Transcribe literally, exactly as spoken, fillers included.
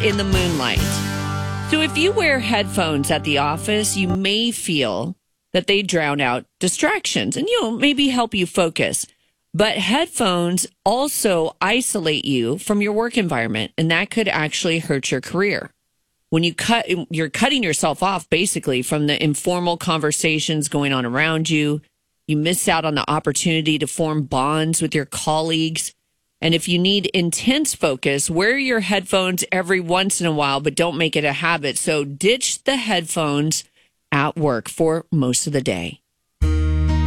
in the moonlight. So if you wear headphones at the office, you may feel that they drown out distractions and, you know, maybe help you focus. But headphones also isolate you from your work environment, and that could actually hurt your career. When you cut, you're cutting yourself off basically from the informal conversations going on around you. You miss out on the opportunity to form bonds with your colleagues. And if you need intense focus, wear your headphones every once in a while, but don't make it a habit. So ditch the headphones at work for most of the day.